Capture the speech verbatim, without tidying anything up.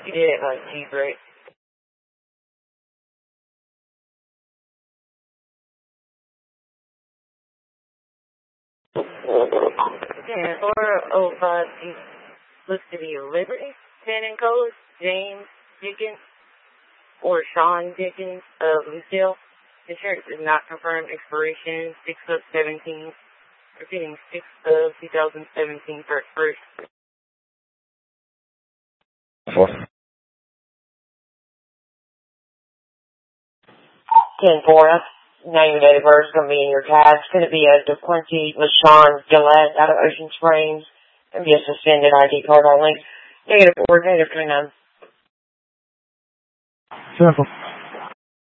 You did it like cheese, right? ten four oh five looks to be Liberty. ten and code, James Dickens or Sean Dickens of Lucille. Insurance is not confirmed. Expiration six of seventeen. Repeating six of two thousand seventeen for first. Four. ten four. Now your date of birth is going to be in your tab. It's going to be a DeQuincy LaShawn Gillette out of Ocean Springs. It's going to be a suspended I D card only. Negative four, negative twenty-nine. Circle.